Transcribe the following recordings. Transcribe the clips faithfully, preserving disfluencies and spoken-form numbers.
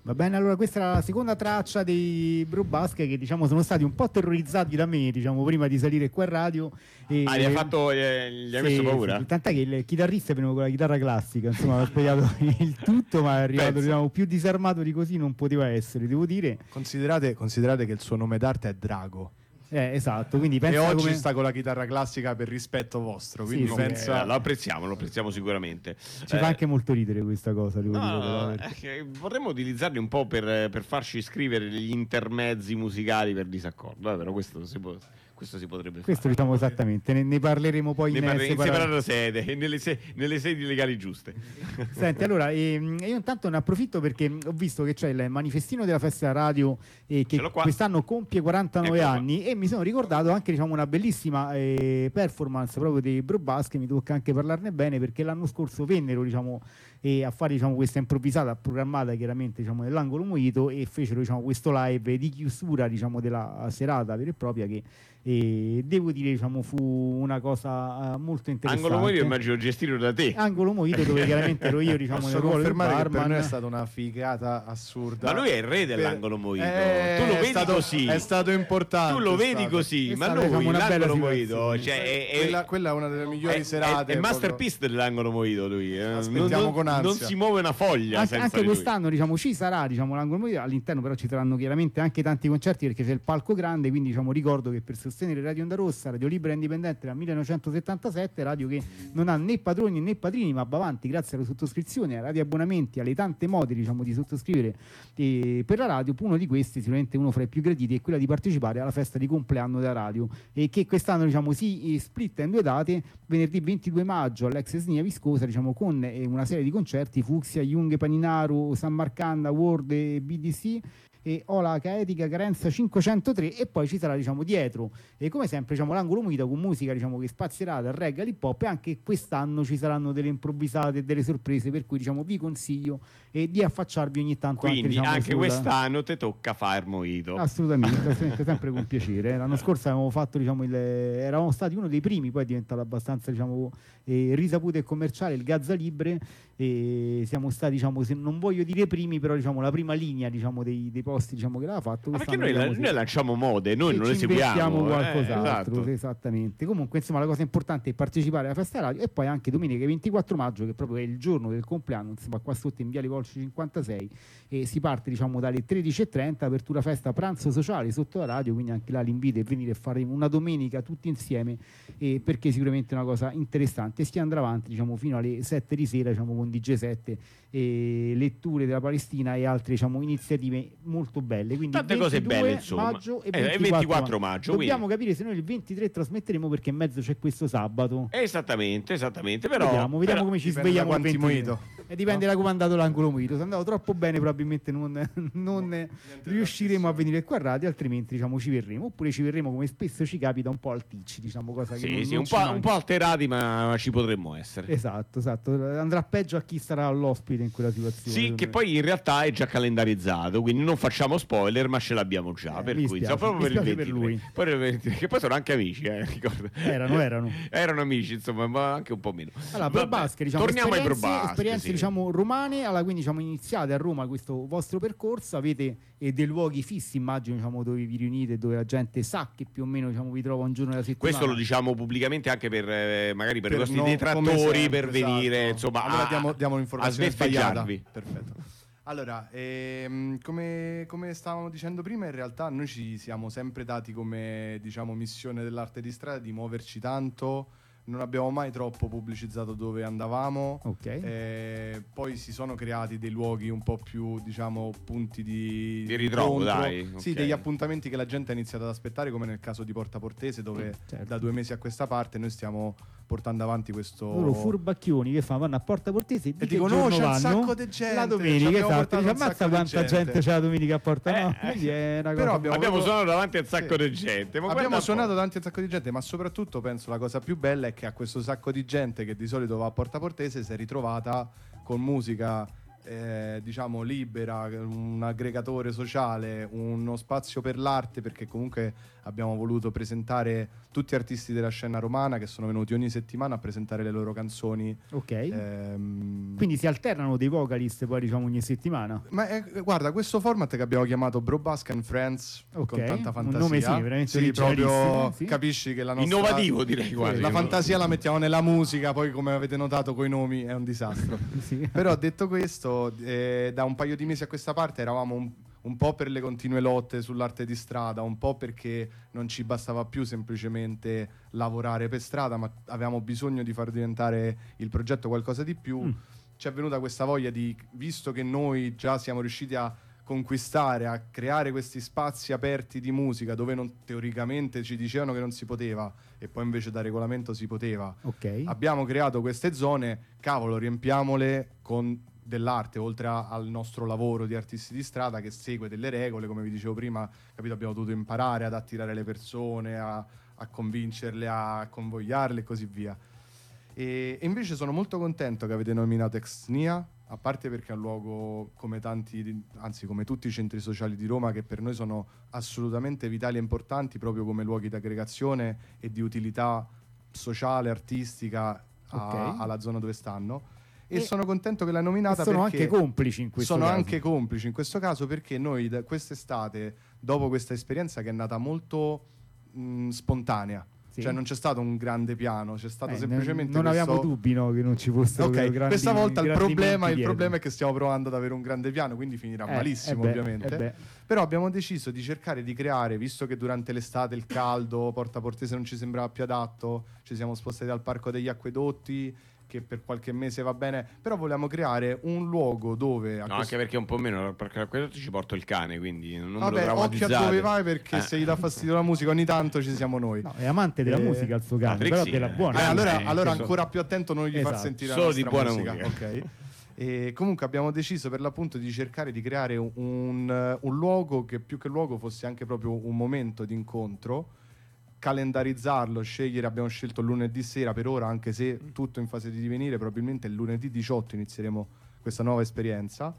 Va bene, allora questa era la seconda traccia dei Bro Basket, che diciamo sono stati un po' terrorizzati da me, diciamo, prima di salire qua in radio. E... Ah, gli ha fatto, gli ha sì, messo paura? Sì, tant'è che il chitarrista è venuto con la chitarra classica, insomma, ha spiegato il tutto, ma è arrivato, diciamo, più disarmato di così non poteva essere, devo dire. Considerate, considerate che il suo nome d'arte è Drago. Eh, esatto, quindi pensa e oggi come... sta con la chitarra classica per rispetto vostro, quindi sì, pensa... eh, lo apprezziamo, lo apprezziamo sicuramente. Ci eh... fa anche molto ridere questa cosa, devo no, dire, eh, vorremmo utilizzarli un po' per, per farci scrivere degli intermezzi musicali per disaccordo, eh, però questo si può... Questo si potrebbe Questo fare. Diciamo esattamente, ne, ne parleremo poi ne in, parle, in separata sede e nelle, se, nelle sedi legali giuste. Senti, allora ehm, io intanto ne approfitto perché ho visto che c'è il manifestino della Festa Radio eh, che quest'anno compie quarantanove anni e mi sono ricordato anche, diciamo, una bellissima eh, performance proprio dei Bro Basket, mi tocca anche parlarne bene perché l'anno scorso vennero, diciamo, eh, a fare, diciamo, questa improvvisata programmata chiaramente, diciamo, nell'angolo Mojito e fecero, diciamo, questo live di chiusura, diciamo, della serata vera e propria che e devo dire, diciamo, fu una cosa uh, molto interessante. Angolo Mojito immagino gestito da te. Angolo Mojito dove chiaramente ero io, diciamo, posso nel ruolo del barman. Che per noi è stata una figata assurda. Ma lui è il re dell'angolo Mojito. Eh, tu lo vedi stato, così. È stato importante. Tu lo vedi stato. così, è ma stato, lui diciamo, l'angolo Mojito, cioè, è, è, quella, quella è una delle migliori è, serate. È il masterpiece dell'angolo Mojito lui. Eh. Aspettiamo non, con ansia. Non si muove una foglia. Anche, senza anche di quest'anno, diciamo, ci sarà, diciamo, l'angolo Mojito, all'interno però ci saranno chiaramente anche tanti concerti perché c'è il palco grande, quindi, diciamo, ricordo che per sostenere Radio Onda Rossa, Radio Libera Indipendente dal millenovecentosettantasette, radio che non ha né padroni né padrini ma va avanti grazie alla sottoscrizione, ai radio abbonamenti, alle tante modi, diciamo, di sottoscrivere eh, per la radio. Uno di questi, sicuramente uno fra i più graditi, è quella di partecipare alla festa di compleanno della radio e che quest'anno, diciamo, si eh, splitta in due date: venerdì ventidue maggio all'ex Esnia Viscosa, diciamo, con eh, una serie di concerti Fucsia, Jung, Paninaro, San Marcanda, World e B D C e Ola Caetica Carenza cinquecentotre, e poi ci sarà, diciamo, dietro e come sempre, diciamo, l'angolo Mojito con musica, diciamo, che spazierà dal reggae all'hip hop, e anche quest'anno ci saranno delle improvvisate e delle sorprese, per cui, diciamo, vi consiglio eh, di affacciarvi ogni tanto. Quindi anche, diciamo, anche sulla... quest'anno te tocca fare Mojito. Assolutamente, sempre con piacere. L'anno scorso avevamo fatto, diciamo, il... eravamo stati uno dei primi, poi è diventato abbastanza, diciamo, eh, risaputo e commerciale, il Gazza Libre, e siamo stati, diciamo, se non voglio dire primi, però, diciamo, la prima linea, diciamo, dei, dei posti, diciamo, che l'ha fatto. Ma perché noi, la, noi lanciamo mode, noi non le ci seguiamo qualcos'altro, eh, esatto. Esattamente. Comunque, insomma, la cosa importante è partecipare alla festa radio, e poi anche domenica ventiquattro maggio, che proprio è il giorno del compleanno, insomma, qua sotto in Viale Volci cinquantasei, e si parte, diciamo, dalle tredici e trenta, apertura festa, pranzo sociale sotto la radio, quindi anche là l'invito è venire a fare una domenica tutti insieme, eh, perché sicuramente è una cosa interessante, e si andrà avanti, diciamo, fino alle sette di sera, diciamo, con D J sette, e letture della Palestina e altre, diciamo, iniziative molto belle. Quindi tante cose belle, insomma. Maggio e eh, ventiquattro, ventiquattro maggio. Dobbiamo quindi... capire se noi il ventitré trasmetteremo, perché in mezzo c'è questo sabato. Esattamente, esattamente. Però vediamo, vediamo però, come ci svegliamo il ventitré. E dipende no? da come è andato l'angolo Mojito. Se è andato troppo bene, probabilmente non, non riusciremo a venire qua a radio, altrimenti, diciamo, ci verremo. Oppure ci verremo, come spesso ci capita, un po' alticci, diciamo, cosa che sì, non, sì, non un, po', un po' alterati, ma ci potremmo essere. Esatto, esatto. Andrà peggio a chi sarà l'ospite in quella situazione. Sì, che poi in realtà è già calendarizzato, quindi non facciamo spoiler, ma ce l'abbiamo già. Eh, per mi cui, spiace, insomma, proprio mi per, il spiace per lui. Poi per il ventitré, che poi sono anche amici, eh, ricordo. Erano, erano. erano amici, insomma, ma anche un po' meno. Allora, Bro Basket, diciamo, torniamo ai Bro esperienze, Basket, esperienze sì. diciamo, romane. Allora, quindi, diciamo, iniziate a Roma questo vostro percorso, avete eh, dei luoghi fissi, immagino, diciamo, dove vi riunite, dove la gente sa che più o meno, diciamo, vi trova un giorno della settimana. Questo lo diciamo pubblicamente anche per eh, magari per, per i vostri no, detrattori, sempre, per venire, esatto. insomma, allora a, diamo, diamo un'informazione a sbeffeggiarvi. Perfetto. Allora, ehm, come, come stavamo dicendo prima, in realtà noi ci siamo sempre dati come, diciamo, missione dell'arte di strada di muoverci tanto. Non abbiamo mai troppo pubblicizzato dove andavamo. Okay. Eh, poi si sono creati dei luoghi un po' più, diciamo, punti di, di ritrovo, incontro. dai. Sì, okay. degli appuntamenti che la gente ha iniziato ad aspettare, come nel caso di Porta Portese, dove certo. da due mesi a questa parte noi stiamo portando avanti questo. Loro furbacchioni che fanno, vanno a Porta Portese e dicono: no, c'è vanno? un sacco di gente. La domenica, esatto. Dice, ammazza quanta gente. gente c'è la domenica a Porta. Eh, no, eh, è una però cosa... abbiamo, abbiamo avuto... suonato davanti a un sacco sì. di gente. Ma abbiamo suonato davanti a un sacco di gente, ma soprattutto penso la cosa più bella è che a questo sacco di gente che di solito va a Porta Portese si è ritrovata con musica eh, diciamo libera, un aggregatore sociale, uno spazio per l'arte, perché comunque abbiamo voluto presentare tutti artisti della scena romana che sono venuti ogni settimana a presentare le loro canzoni. Ok. Ehm, Quindi si alternano dei vocalist poi diciamo ogni settimana. Ma è, guarda, questo format che abbiamo chiamato Bro Basque and Friends, Ok, con tanta un fantasia, nome sì, veramente sì, proprio originalissimo, sì. capisci che la nostra Innovativo, direi quasi. la fantasia la mettiamo nella musica, poi come avete notato coi nomi è un disastro. Sì. Però detto questo, eh, da un paio di mesi a questa parte eravamo un, un po' per le continue lotte sull'arte di strada, un po' perché non ci bastava più semplicemente lavorare per strada, ma avevamo bisogno di far diventare il progetto qualcosa di più. Mm. Ci è venuta questa voglia di, visto che noi già siamo riusciti a conquistare, a creare questi spazi aperti di musica dove non, teoricamente ci dicevano che non si poteva e poi invece da regolamento si poteva. Ok. Abbiamo creato queste zone, cavolo, riempiamole con dell'arte, oltre a, al nostro lavoro di artisti di strada che segue delle regole, come vi dicevo prima, capito, abbiamo dovuto imparare ad attirare le persone, a, a convincerle, a convogliarle e così via. E, e invece sono molto contento che avete nominato Exnia, a parte perché è un luogo come tanti, anzi come tutti i centri sociali di Roma, che per noi sono assolutamente vitali e importanti, proprio come luoghi di aggregazione e di utilità sociale, artistica a, Ok. alla zona dove stanno. E, E- sono contento che l'hai nominata, E sono perché anche complici in questo sono caso. anche complici in questo caso, perché noi da quest'estate, dopo questa esperienza che è nata molto mh, spontanea, Sì. cioè non c'è stato un grande piano, c'è stato Eh, semplicemente non questo... avevamo dubbi, no, che non ci fossero Ok, grandi, questa volta il grandi problema, menti il dietro. problema è che stiamo provando ad avere un grande piano, quindi finirà Eh, malissimo eh beh, ovviamente. eh beh. Però abbiamo deciso di cercare di creare, visto che durante l'estate il caldo, Porta Portese non ci sembrava più adatto, ci siamo spostati al Parco degli Acquedotti, che per qualche mese va bene, però volevamo creare un luogo dove... a No, questo- anche perché un po' meno, perché a quello ci porto il cane, quindi non me lo Vabbè, occhio a traumatizzate. dove vai, perché Eh. se gli dà fastidio la musica ogni tanto ci siamo noi. No, è amante della Eh, musica il suo cane, Patrick però sì, della eh. buona. Eh, allora eh, allora questo- ancora più attento non gli far Esatto. sentire Solo la di nostra buona musica. musica. Ok. E comunque abbiamo deciso per l'appunto di cercare di creare un, un, un luogo che più che luogo fosse anche proprio un momento di incontro, calendarizzarlo, scegliere, abbiamo scelto il lunedì sera per ora, anche se tutto in fase di divenire, probabilmente il lunedì diciotto inizieremo questa nuova esperienza.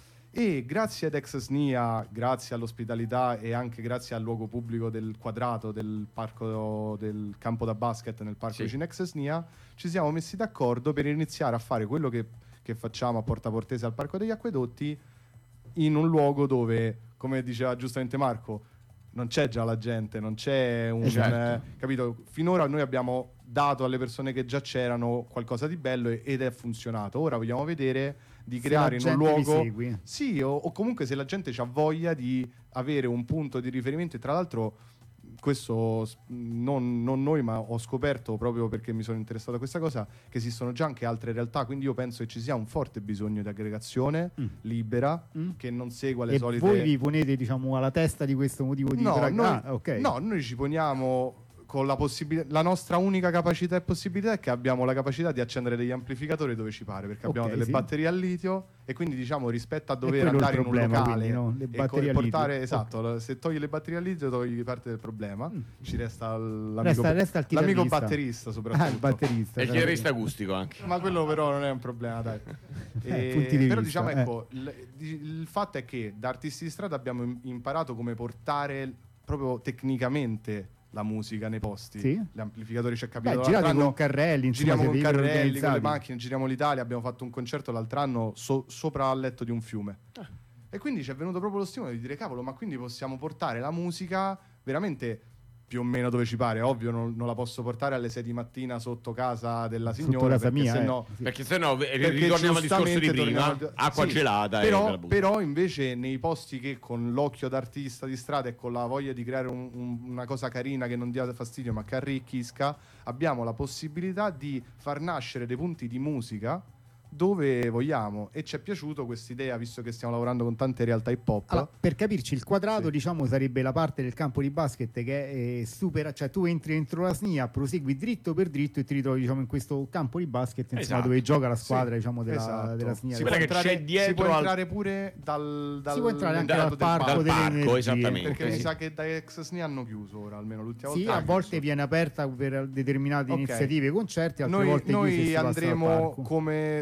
E grazie ad Ex Snia, grazie all'ospitalità e anche grazie al luogo pubblico del quadrato del parco del campo da basket nel parco Sì. vicino Ex Snia, ci siamo messi d'accordo per iniziare a fare quello che, che facciamo a Porta Portese al Parco degli Acquedotti, in un luogo dove, come diceva giustamente Marco, non c'è già la gente, non c'è un... Certo. eh, capito? Finora noi abbiamo dato alle persone che già c'erano qualcosa di bello e- ed è funzionato. Ora vogliamo vedere di Se creare la in un gente vi luogo... segue. Sì, o, o comunque se la gente ha voglia di avere un punto di riferimento. E tra l'altro questo s- non, non noi, ma ho scoperto proprio perché mi sono interessato a questa cosa, che esistono già anche altre realtà, quindi io penso che ci sia un forte bisogno di aggregazione Mm. libera, Mm. che non segua le E solite... voi vi ponete diciamo alla testa di questo motivo di No, tra- noi, ah, ok. no, noi ci poniamo con la possibilità. La nostra unica capacità e possibilità è che abbiamo la capacità di accendere degli amplificatori dove ci pare, perché abbiamo Ok, delle sì. batterie al litio e quindi diciamo rispetto a È dover quello il andare in un problema, locale quindi, no? Le e co- batterie e al portare litio. esatto, lo- se togli le batterie al litio togli parte del problema, Mm. ci resta l'amico, Resta- resta il l'amico chitarrista. batterista soprattutto. Ah, il batterista. E il dai. chitarrista acustico anche. Ma quello però non è un problema, dai. Eh, E- punti di però vista, diciamo eh. ecco, il, il fatto è che da artisti di strada abbiamo im- imparato come portare proprio tecnicamente la musica nei posti. Sì. Gli amplificatori ci è Beh, capitato girate l'altro con anno, carrelli, insomma, giriamo con siete carrelli, con le organizzati. macchine, giriamo l'Italia, abbiamo fatto un concerto l'altro anno so- sopra al letto di un fiume. Ah. E quindi ci è venuto proprio lo stimolo di dire cavolo, ma quindi possiamo portare la musica veramente più o meno dove ci pare. Ovvio non, non la posso portare alle sei di mattina sotto casa della Sotto signora, casa perché mia, se eh. no Sì. Perché se no, eh, perché ritorniamo al discorso di giustamente prima, torniamo- acqua sì, gelata e te però, la butti. però invece nei posti che con l'occhio d'artista di strada e con la voglia di creare un- un- una cosa carina che non dia fastidio ma che arricchisca, abbiamo la possibilità di far nascere dei punti di musica dove vogliamo, e ci è piaciuto questa idea, visto che stiamo lavorando con tante realtà hip hop. Allora, per capirci, il quadrato Sì. diciamo sarebbe la parte del campo di basket che è super, cioè tu entri dentro la S N I A, prosegui dritto per dritto e ti ritrovi diciamo in questo campo di basket insomma, Esatto. dove gioca la squadra Sì, diciamo della, esatto. della S N I A. Si Quella può che entrare, c'è dietro si può al- entrare pure dal, dal Si può entrare anche lato dal del parco Dal delle parco, energie. esattamente. perché mi sì. sa che da ex S N I A hanno chiuso ora, almeno l'ultima Sì, volta a hanno volte chiuso. viene aperta per determinate Ok. iniziative, concerti, altre Noi, volte chiuse e noi si passa al andremo parco. come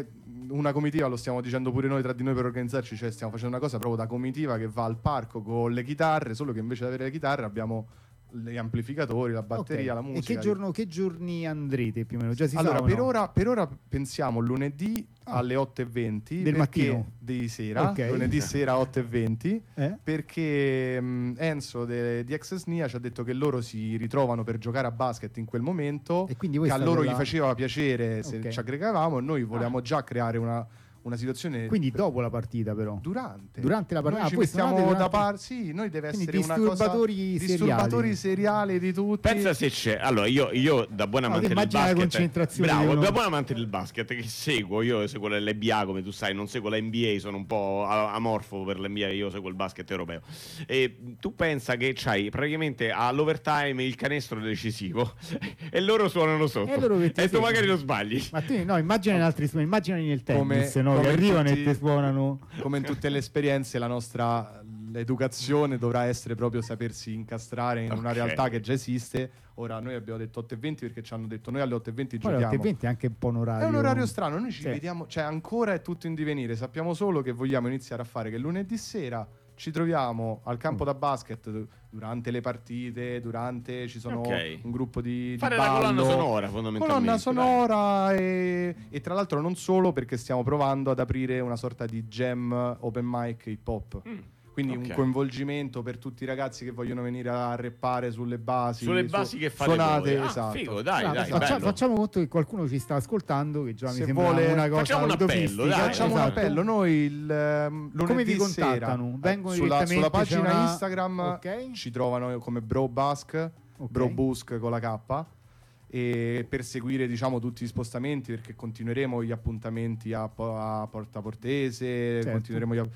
una comitiva, lo stiamo dicendo pure noi tra di noi per organizzarci, cioè stiamo facendo una cosa proprio da comitiva che va al parco con le chitarre, solo che invece di avere le chitarre abbiamo gli amplificatori, la batteria, Okay. la musica. E che, giorno, che giorni andrete più o meno? Già si Allora, sa o per, no? ora, per ora pensiamo lunedì Ah. alle otto e venti Del perché- mattino? di sera, Ok. lunedì sera otto e venti, Eh? perché mh, Enzo de- di Ex S N I A ci ha detto che loro si ritrovano per giocare a basket in quel momento, E quindi voi che a state loro là- gli faceva piacere se Ok. ci aggregavamo, e noi volevamo già creare una, una situazione Quindi dopo la partita però. durante. Durante la partita. Noi Ah, ci voi mettiamo suonate da durante- parte, sì, noi deve Quindi essere una cosa disturbatori disturbatori seriali di tutti. Pensa se c'è. Allora, io, io da buon No, amante del immagina la basket. concentrazione Bravo, di uno. da buon amante del basket che seguo, io seguo l'N B A come tu sai, non seguo la N B A, sono un po' a- amorfo per l'N B A, io seguo il basket europeo. E tu pensa che c'hai praticamente all'overtime il canestro decisivo e loro suonano sotto. E loro che ti E tu seguono. magari lo sbagli. Ma tu, no, immagina in altri sport, immaginali nel tennis, Come- no? Che come arrivano tutti- e ti suonano. Come in tutte le esperienze, la nostra l'educazione dovrà essere proprio sapersi incastrare in una Ok. realtà che già esiste. Ora noi abbiamo detto otto e venti perché ci hanno detto noi alle otto e venti Poi alle giochiamo. otto e venti è anche un po' un orario. È un orario strano, noi ci Sì. vediamo, cioè ancora è tutto in divenire, sappiamo solo che vogliamo iniziare a fare che lunedì sera ci troviamo al campo Mm. da basket du- durante le partite, durante ci sono Ok. un gruppo di, di Fare la ballo, colonna sonora fondamentalmente. colonna dai. sonora e, e tra l'altro non solo, perché stiamo provando ad aprire una sorta di jam open mic hip hop. Mm. Quindi Ok. un coinvolgimento per tutti i ragazzi che vogliono venire a rappare sulle basi. Sulle su- basi che fate suonate, voi. Ah, esatto. figo, dai, Bravo, dai, faccia- bello. facciamo conto che qualcuno ci sta ascoltando, che già mi Se sembra vuole- una cosa Facciamo un appello, utopista. dai, Facciamo un Esatto. appello, noi il ehm, lunedì Come vi sera, contattano? eh, Vengono sulla, direttamente, sulla c'è pagina una- Instagram Ok. ci trovano come Bro Busk, Ok. Bro Busk con la K, e per seguire diciamo tutti gli spostamenti, perché continueremo gli appuntamenti a, Po- a Porta Portese, Certo. continueremo gli app-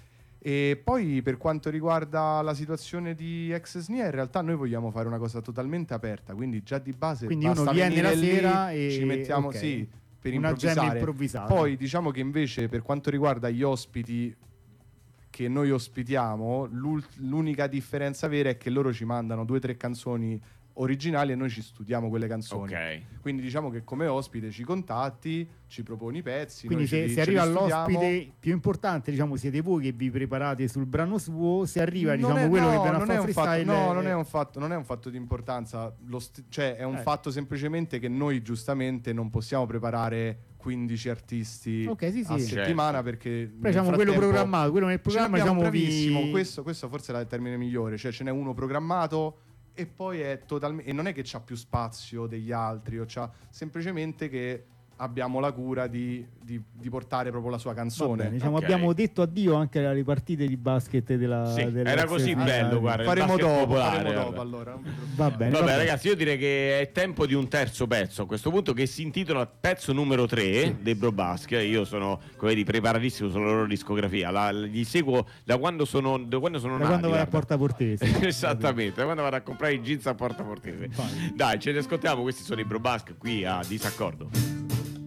e poi per quanto riguarda la situazione di Ex S N I A, in realtà noi vogliamo fare una cosa totalmente aperta, quindi già di base Quindi basta uno viene venire la lì, sera e- ci mettiamo ok. sì, per Una jam improvvisare. improvvisata. Poi diciamo che invece per quanto riguarda gli ospiti che noi ospitiamo, l'ul- l'unica differenza vera è che loro ci mandano due o tre canzoni originali e noi ci studiamo quelle canzoni. Ok. Quindi diciamo che come ospite ci contatti, ci proponi i pezzi. Quindi noi ce se, li- se ce arriva li studiamo. all'ospite più importante, diciamo, siete voi che vi preparate sul brano suo, se arriva Non diciamo è- quello no, che viene a non fare è un fatto, freestyle. no, è- non è un fatto, non è un fatto di importanza, lo sti- cioè è un Eh. fatto semplicemente che noi giustamente non possiamo preparare quindici artisti Ok, sì, a sì. settimana, perché Poi nel diciamo quello frattempo programmato, quello nel ce programma l'abbiamo diciamo bravissimo, vi... questo, questo forse è il termine migliore, cioè ce n'è uno programmato e poi è totalmente, e non è che c'ha più spazio degli altri, o c'ha semplicemente che abbiamo la cura di, di- di portare proprio la sua Va canzone. bene, diciamo, Ok. abbiamo detto addio anche alle partite di basket della, Sì, della era così Ex S N I A. bello, guarda. il Faremo basket dopo, popolare, faremo guarda. dopo allora. non vi preoccupate. Va bene, Vabbè, va bene. ragazzi, io direi che è tempo di un terzo pezzo a questo punto, che si intitola pezzo numero tre dei Bro Busk. Io sono, come vedi, preparatissimo sulla loro discografia. La, li seguo da quando sono, da quando sono Da nati. quando vai a guarda. Porta Portese. Esattamente, da quando vado a comprare i jeans a Porta Portese. Vai. Dai, ce ne ascoltiamo. Questi sono i Bro Busk qui a Disaccordo.